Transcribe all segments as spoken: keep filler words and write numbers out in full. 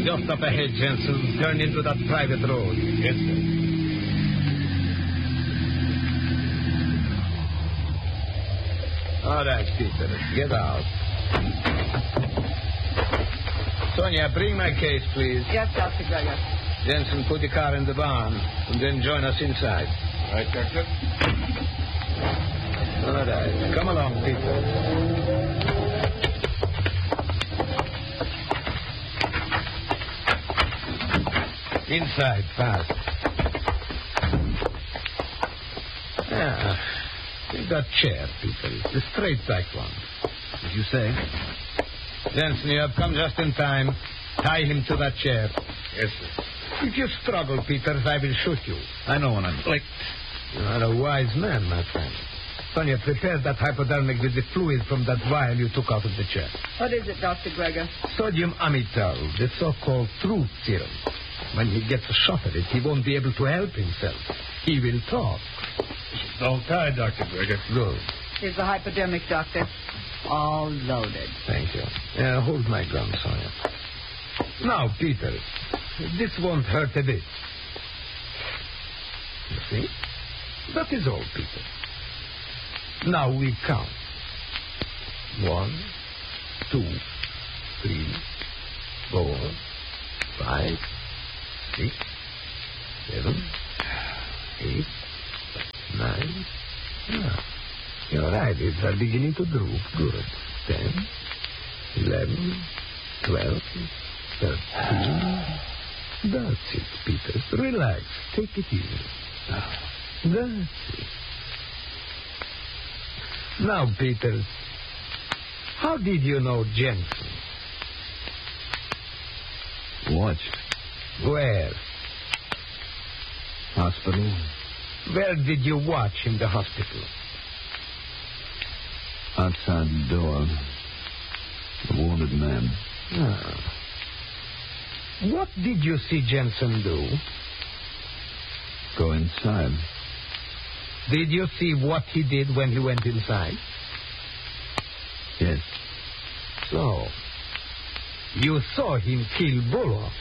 Just up ahead, Jensen. Turn into that private road. Yes, sir. All right, Peter. Get out. Sonia, bring my case, please. Yes, Doctor Greger. Jensen, put the car in the barn, and then join us inside. All right, Doctor. All right. Come along, Peter. Inside, fast. Yeah. Take that chair, Peter. It's the straight back one. As you say. Jensen, you have come just in time. Tie him to that chair. Yes, sir. If you struggle, Peters, I will shoot you. I know when I'm licked. You are a wise man, my friend. Sonia, prepare that hypodermic with the fluid from that vial you took out of the chair. What is it, Doctor Greger? Sodium amytal, the so-called truth serum. When he gets a shot at it, he won't be able to help himself. He will talk. Don't die, Doctor Greger. Good. Here's the hypodermic, Doctor. All loaded. Thank you. Uh, hold my gun, Sonia. Now, Peter, this won't hurt a bit. You see? That is all, Peter. Now we count. One, two, three, four, five, six, seven, eight, nine. Ah, your eyelids are beginning to droop. Good. Ten, eleven, twelve, thirteen. That's it, Peter. Relax. Take it easy. That's it. Now, Peter, how did you know Jensen? Watched. Where? Hospital. Where did you watch in the hospital? Outside the door. A wounded man. Ah. What did you see Jensen do? Go inside. Did you see what he did when he went inside? Yes. So, you saw him kill Bullock?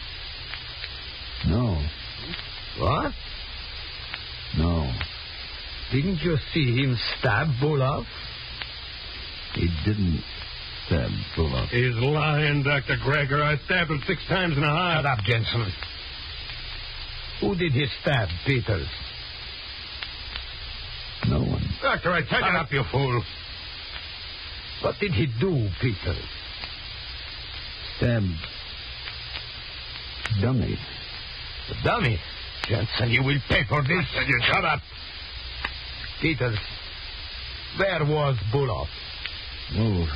No. What? No. Didn't you see him stab Bullock? He didn't stab Bullock. He's lying, Doctor Greger. I stabbed him six times and a half. Shut up, Jensen. Who did he stab, Peters? No one. Doctor, I tell you... Shut up, you fool. What did he do, Peters? Stabbed dummy. The dummy? Jensen, you will pay for this. I you shut up. Peters, where was Bullock? Moved.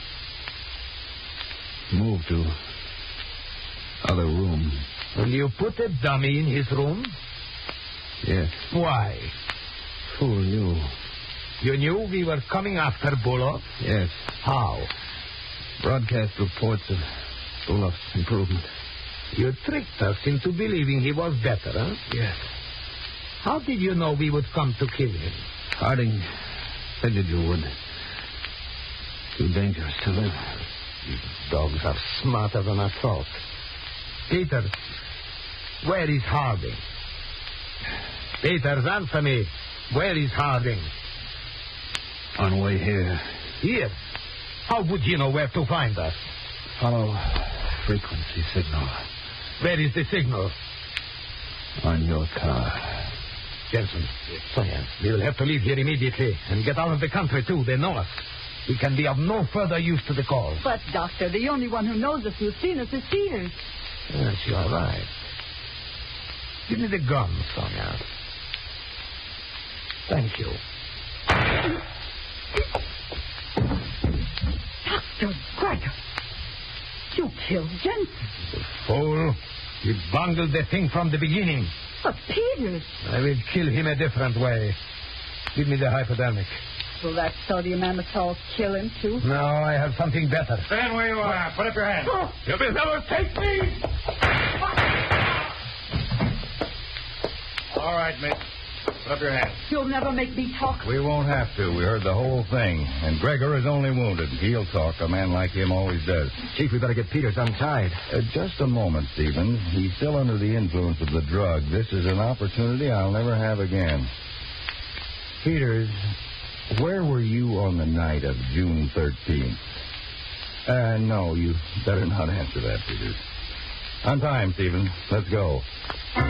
Moved to other room. And you put a dummy in his room? Yes. Why? Fool you. You knew we were coming after Bullock? Yes. How? Broadcast reports of Bullock's improvement. You tricked us into believing he was better, huh? Yes. How did you know we would come to kill him? Harding said that you would. Too dangerous to live. These dogs are smarter than I thought. Peters, where is Harding? Peters, answer me. Where is Harding? On way here. Here? How would you know where to find us? Follow frequency signal. Where is the signal? On your car. Jensen, Sonia, we will have to leave here immediately and get out of the country, too. They know us. We can be of no further use to the cause. But, Doctor, the only one who knows us who's seen us is Peters. Yes, you are right. Give me the gun, Sonia. Thank you. Doctor Greger, you killed Jensen. You fool. You bungled the thing from the beginning. But Peters... I will kill him a different way. Give me the hypodermic. Will that sodium amytal kill him, too? No, I have something better. Stand where you are. Put up your hand. Oh. You be fellows, take me! All right, Miss. Up your hat. You'll never make me talk. We won't have to. We heard the whole thing. And Gregor is only wounded. He'll talk. A man like him always does. Chief, we better get Peters untied. Uh, just a moment, Stevens. He's still under the influence of the drug. This is an opportunity I'll never have again. Peters, where were you on the night of June thirteenth? Uh, no, you better not answer that, Peters. On time, Stevens. Let's go.